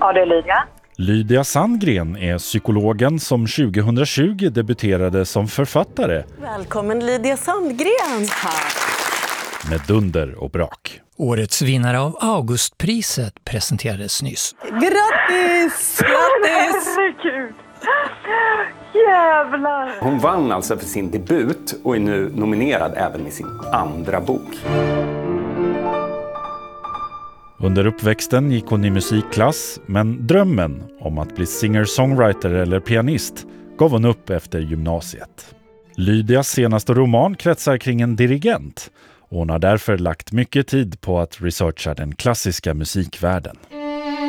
Ja, det är Lydia. Lydia Sandgren är psykologen som 2020 debuterade som författare. Välkommen Lydia Sandgren. Med dunder och brak. Årets vinnare av Augustpriset presenterades nyss. Grattis! Grattis! Herregud. Jävlar. Hon vann alltså för sin debut och är nu nominerad även med sin andra bok. Under uppväxten gick hon i musikklass, men drömmen om att bli singer-songwriter eller pianist gav hon upp efter gymnasiet. Lydias senaste roman kretsar kring en dirigent och hon har därför lagt mycket tid på att researcha den klassiska musikvärlden.